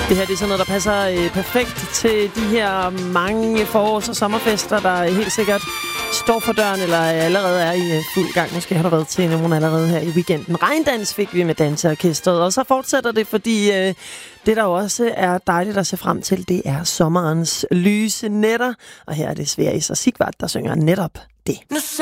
Det her det er sådan noget, der passer perfekt til de her mange forårs- og sommerfester, der helt sikkert står for døren, eller allerede er i fuld gang. Måske har der været til nogen allerede her i weekenden. Regndans fik vi med danseorkestret, og så fortsætter det, fordi det, der også er dejligt at se frem til, det er sommerens lyse nætter. Og her er det Sverige og Sigvard, der synger netop det.